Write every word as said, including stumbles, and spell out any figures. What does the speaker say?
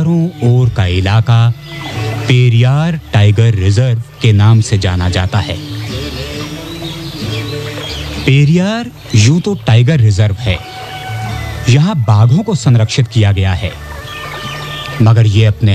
चारों ओर का इलाका पेरियार टाइगर रिजर्व के नाम से जाना जाता है। पेरियार यूं तो टाइगर रिजर्व है, यहाँ बाघों को संरक्षित किया गया है, मगर ये अपने